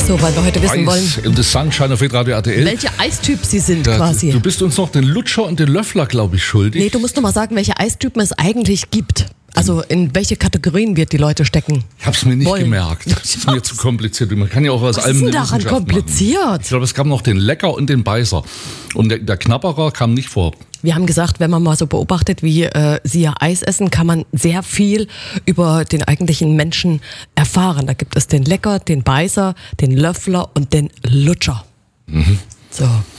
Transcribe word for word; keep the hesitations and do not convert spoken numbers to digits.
So, weil wir heute wissen wollen, Eis in the Sunshine auf Radio R T L. welche Eistyp Sie sind Da, quasi. Du bist uns noch den Lutscher und den Löffler, glaube ich, schuldig. Nee, du musst noch mal sagen, welche Eistypen es eigentlich gibt. Also in welche Kategorien wir die Leute stecken. Ich habe es mir nicht wollen. gemerkt. Das ist mir zu kompliziert. Man kann ja auch aus Was allem ist denn eine daran Wissenschaft kompliziert? machen. Ich glaube, es gab noch den Lecker und den Beißer. Und der, der Knabberer kam nicht vor. Wir haben gesagt, wenn man mal so beobachtet, wie äh, Sie ja Eis essen, kann man sehr viel über den eigentlichen Menschen erfahren. Da gibt es den Lecker, den Beißer, den Löffler und den Lutscher. Mhm. So.